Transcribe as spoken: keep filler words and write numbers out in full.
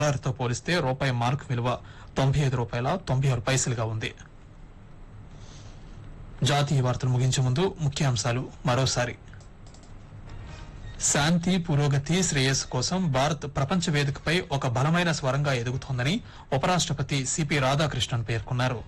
డాలర్తో పోలిస్తే రూపాయి మార్కు విలువ తొంభై ఐదు రూపాయల తొంభై ఆరు పైసలుగా ఉంది. జాతీయ వార్తలు ముగించే ముందు ముఖ్యాంశాలు మరోసారి. శాంతి, పురోగతి, శ్రేయస్సు కోసం భారత్ ప్రపంచ వేదికపై ఒక బలమైన స్వరంగా ఎదుగుతోందని ఉపరాష్టపతి సిపి రాధాకృష్ణన్ పేర్కొన్నారు.